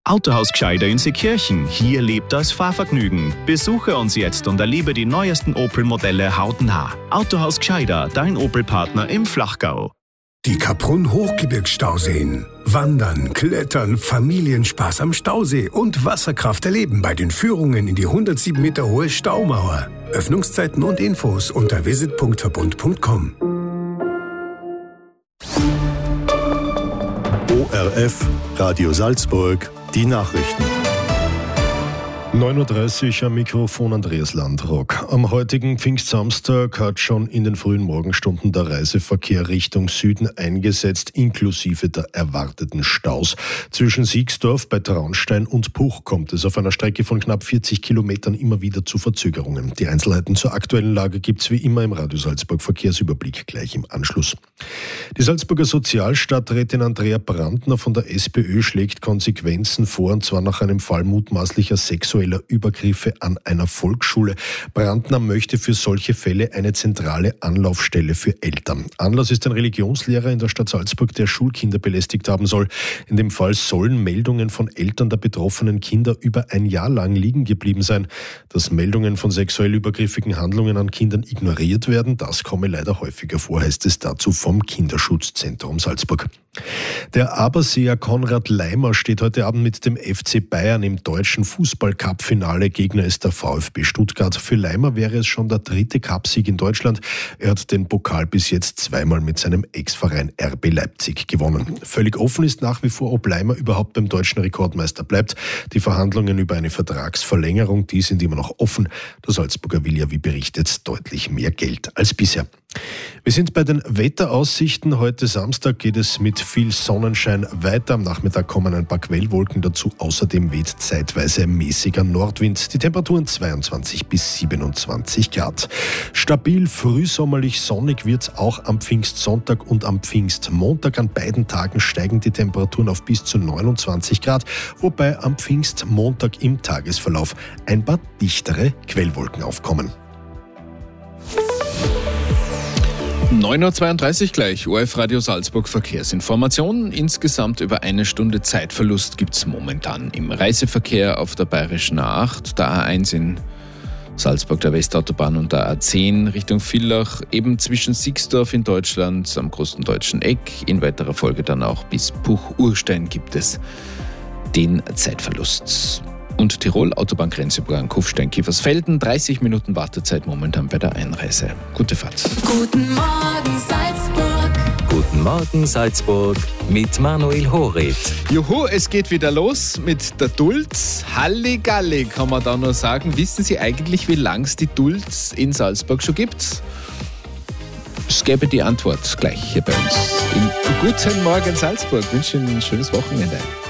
Autohaus Gscheider in Seekirchen. Hier lebt das Fahrvergnügen. Besuche uns jetzt und erlebe die neuesten Opel-Modelle hautnah. Autohaus Gscheider, dein Opel-Partner im Flachgau. Die Kaprun-Hochgebirgsstauseen. Wandern, Klettern, Familienspaß am Stausee und Wasserkraft erleben bei den Führungen in die 107 Meter hohe Staumauer. Öffnungszeiten und Infos unter visit.verbund.com. ORF, Radio Salzburg, die Nachrichten. 9.30 Uhr am Mikrofon Andreas Landrock. Am heutigen Pfingstsamstag hat schon in den frühen Morgenstunden der Reiseverkehr Richtung Süden eingesetzt, inklusive der erwarteten Staus. Zwischen Siegsdorf bei Traunstein und Puch kommt es auf einer Strecke von knapp 40 Kilometern immer wieder zu Verzögerungen. Die Einzelheiten zur aktuellen Lage gibt's wie immer im Radio Salzburg Verkehrsüberblick gleich im Anschluss. Die Salzburger Sozialstadträtin Andrea Brandner von der SPÖ schlägt Konsequenzen vor, und zwar nach einem Fall mutmaßlicher sexueller Übergriffe an einer Volksschule. Brandner möchte für solche Fälle eine zentrale Anlaufstelle für Eltern. Anlass ist ein Religionslehrer in der Stadt Salzburg, der Schulkinder belästigt haben soll. In dem Fall sollen Meldungen von Eltern der betroffenen Kinder über ein Jahr lang liegen geblieben sein. Dass Meldungen von sexuell übergriffigen Handlungen an Kindern ignoriert werden, das komme leider häufiger vor, heißt es dazu vom Kinderschutzzentrum Salzburg. Der Aberseer Konrad Laimer steht heute Abend mit dem FC Bayern im deutschen Fußball-Cup-Finale. Gegner ist der VfB Stuttgart. Für Laimer wäre es schon der 3. Cupsieg in Deutschland. Er hat den Pokal bis jetzt zweimal mit seinem Ex-Verein RB Leipzig gewonnen. Völlig offen ist nach wie vor, ob Laimer überhaupt beim deutschen Rekordmeister bleibt. Die Verhandlungen über eine Vertragsverlängerung, die sind immer noch offen. Der Salzburger will ja, wie berichtet, deutlich mehr Geld als bisher. Wir sind bei den Wetteraussichten. Heute Samstag geht es mit viel Sonnenschein weiter. Am Nachmittag kommen ein paar Quellwolken dazu. Außerdem weht zeitweise mäßiger Nordwind. Die Temperaturen 22 bis 27 Grad. Stabil, frühsommerlich sonnig wird es auch am Pfingstsonntag und am Pfingstmontag. An beiden Tagen steigen die Temperaturen auf bis zu 29 Grad, wobei am Pfingstmontag im Tagesverlauf ein paar dichtere Quellwolken aufkommen. 9.32 Uhr gleich, ORF Radio Salzburg Verkehrsinformationen. Insgesamt über eine Stunde Zeitverlust gibt es momentan im Reiseverkehr auf der Bayerischen A8, der A1 in Salzburg, der Westautobahn und der A10 Richtung Villach, eben zwischen Siegsdorf in Deutschland am großen deutschen Eck. In weiterer Folge dann auch bis Puch-Urstein gibt es den Zeitverlust. Und Tirol, Autobahngrenzübergang Kufstein-Kiefersfelden, 30 Minuten Wartezeit momentan bei der Einreise. Gute Fahrt. Guten Morgen Salzburg. Guten Morgen Salzburg mit Manuel Horit. Juhu, es geht wieder los mit der Duld. Halligalli kann man da nur sagen. Wissen Sie eigentlich, wie lang es die Duld in Salzburg schon gibt? Es gäbe die Antwort gleich hier bei uns. Guten Morgen Salzburg. Ich wünsche Ihnen ein schönes Wochenende.